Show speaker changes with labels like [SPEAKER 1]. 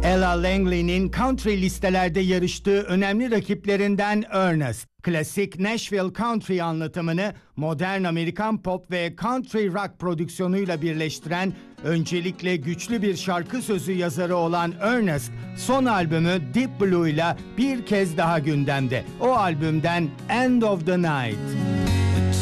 [SPEAKER 1] Ella Langley'nin country listelerde yarıştığı önemli rakiplerinden Ernest, klasik Nashville country anlatımını modern Amerikan pop ve country rock prodüksiyonuyla birleştiren, öncelikle güçlü bir şarkı sözü yazarı olan Ernest, son albümü Deep Blue ile bir kez daha gündemde. O albümden End of the Night.